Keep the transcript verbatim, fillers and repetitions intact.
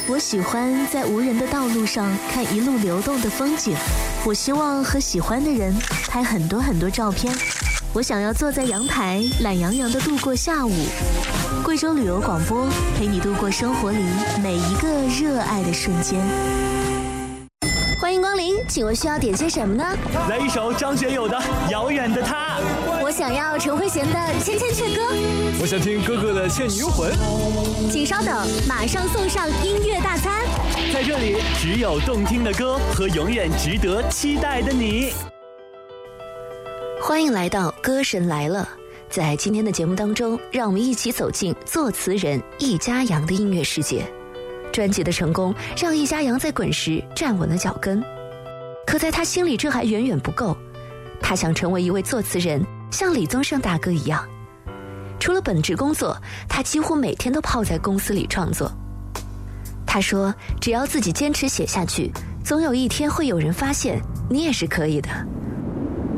我喜欢在无人的道路上看一路流动的风景，我希望和喜欢的人拍很多很多照片。我想要坐在阳台，懒洋洋地度过下午。贵州旅游广播陪你度过生活里每一个热爱的瞬间。欢迎光临，请问需要点些什么呢？ 来一首张学友的《遥远的他》。 我想要陈慧娴的《千千阙歌》。 我想听哥哥的《倩女幽魂》。 请稍等，马上送上音乐大餐。 在这里，只有动听的歌和永远值得期待的你。 欢迎来到《歌神来了》。在今天的节目当中，让我们一起走进作词人易家扬的音乐世界。专辑的成功让易家扬在滚石站稳了脚跟，可在他心里这还远远不够。他想成为一位作词人，像李宗盛大哥一样。除了本职工作，他几乎每天都泡在公司里创作。他说，只要自己坚持写下去，总有一天会有人发现你也是可以的。